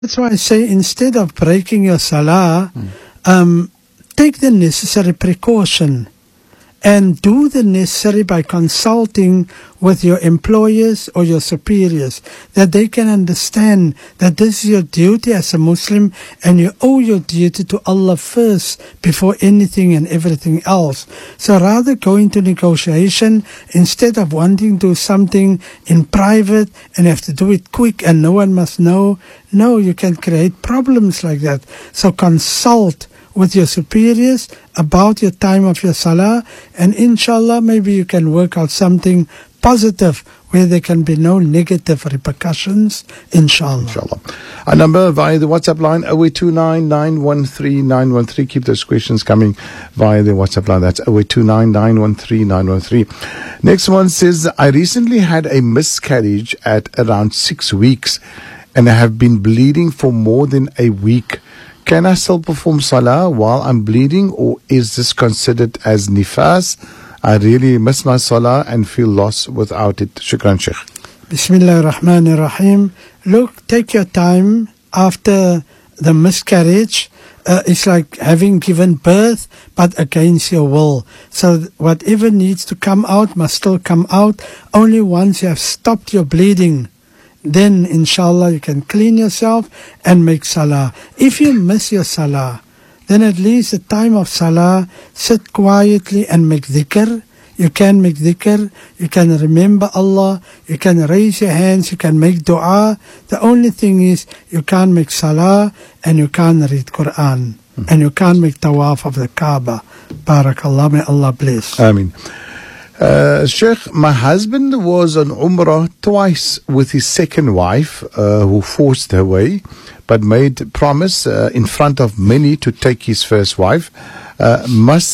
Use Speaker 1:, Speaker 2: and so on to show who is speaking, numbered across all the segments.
Speaker 1: That's why I say instead of breaking your salah, take the necessary precaution and do the necessary by consulting with your employers or your superiors, that they can understand that this is your duty as a Muslim and you owe your duty to Allah first before anything and everything else. So rather go into negotiation instead of wanting to do something in private and have to do it quick and no one must know. No, you can create problems like that. So consult with your superiors about your time of your salah, and inshallah maybe you can work out something positive where there can be no negative repercussions, inshallah.
Speaker 2: Our number via the WhatsApp line 0829 913 913. Keep those questions coming via the WhatsApp line. That's 0829 913 913. Next one says, I recently had a miscarriage at around 6 weeks and I have been bleeding for more than a week. Can I still perform salah while I'm bleeding, or is this considered as nifas? I really miss my salah and feel lost without it. Shukran, Sheikh.
Speaker 1: Bismillah ar-Rahman ar-Rahim. Look, take your time after the miscarriage. It's like having given birth, but against your will. So whatever needs to come out must still come out. Only once you have stopped your bleeding, then inshallah you can clean yourself and make salah. If you miss your salah, then at least the time of salah, sit quietly and make dhikr. You can make dhikr, you can remember Allah, you can raise your hands, you can make dua. The only thing is you can't make salah and you can't read Quran and you can't make tawaf of the Kaaba. Barakallah, may Allah bless.
Speaker 2: Ameen. Sheikh, my husband was on Umrah twice with his second wife, who forced her way, but made promise in front of many to take his first wife. Must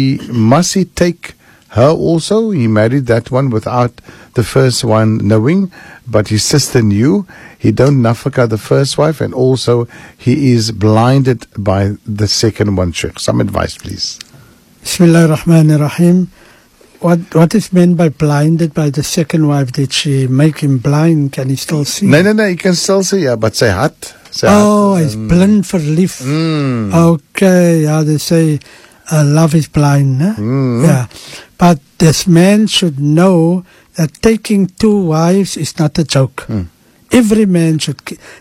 Speaker 2: he take her also? He married that one without the first one knowing, but his sister knew. He don't nafaka the first wife, and also he is blinded by the second one. Sheikh, some advice, please.
Speaker 1: Bismillah ar-Rahman ar-Rahim. What is meant by blinded by the second wife? Did she make him blind? Can he still see?
Speaker 2: No, he can still see, yeah, but say hat.
Speaker 1: He's blind for lief. Okay, yeah, they say love is blind. Huh? Yeah, but this man should know that taking two wives is not a joke. Every man should.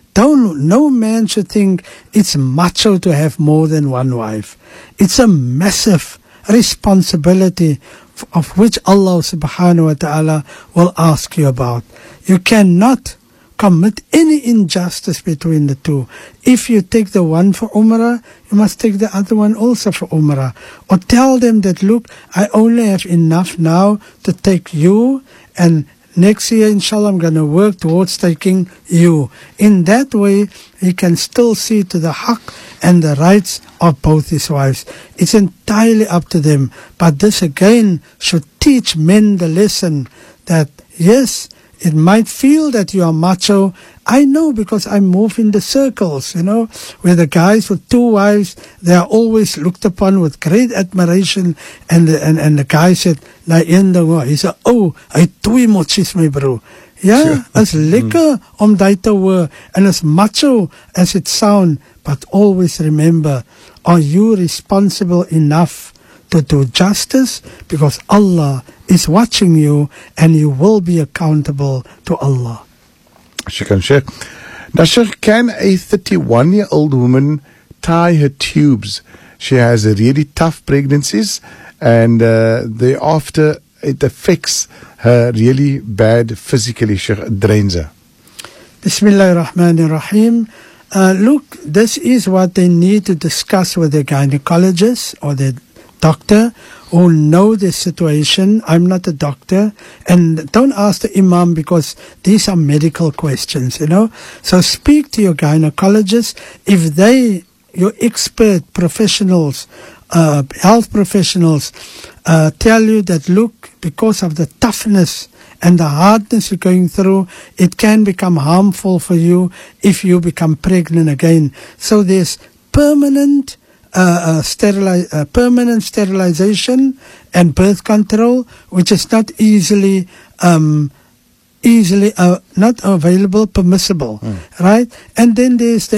Speaker 1: No man should think it's macho to have more than one wife. It's a massive responsibility of which Allah subhanahu wa ta'ala will ask you about. You cannot commit any injustice between the two. If you take the one for Umrah, you must take the other one also for Umrah. Or tell them that, look, I only have enough now to take you, and next year, inshallah, I'm going to work towards taking you. In that way, he can still see to the haqq and the rights of both his wives. It's entirely up to them. But this again should teach men the lesson that, yes, it might feel that you are macho. I know, because I move in the circles, where the guys with two wives, they are always looked upon with great admiration. And the guy said, he said, hy twee motsies my bro. Ja, is lekker om die te hoor, and as macho as it sound, but always remember, are you responsible enough to do justice? Because Allah is watching you and you will be accountable to Allah.
Speaker 2: Shukran, Sheikh. Now, Sheikh, can a 31-year-old woman tie her tubes? She has a really tough pregnancies, and thereafter it affects her really bad physically. Sheikh, drains her.
Speaker 1: Bismillah ar-Rahman ar-Rahim. Look, this is what they need to discuss with the gynecologist or the doctor who know the situation. I'm not a doctor, and don't ask the imam, because these are medical questions, So speak to your gynecologist. If they, your expert professionals, health professionals, tell you that, look, because of the toughness and the hardness you're going through, it can become harmful for you if you become pregnant again. So there's permanent sterilization and birth control, which is not easily easily not available, permissible, right? And then there's the